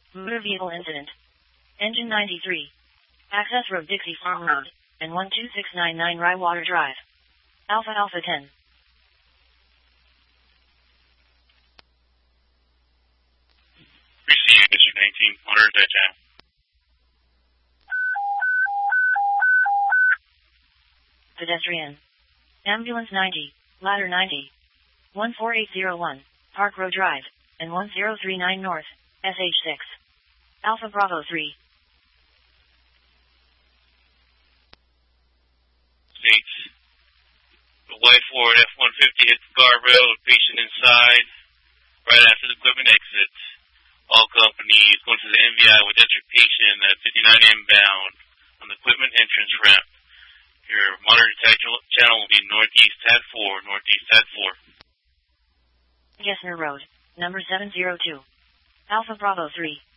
Motor vehicle incident. Engine 93. Access road Dixie Farm Road, and 12699 Ryewater Drive. Alpha Alpha 10. Receive District 19, monitor that channel. Pedestrian. Ambulance 90, Ladder 90. 14801, Park Road Drive, and 1039 North, SH6. Alpha Bravo 3. States. The white Ford F-150 hit the guardrail with patient inside right after the equipment exit. All companies going to the NVI with district patient at 59 inbound on the equipment entrance ramp. Your monitor channel will be Northeast TAD 4, Northeast TAD 4. Gessner Road, number 702. Alpha Bravo 3.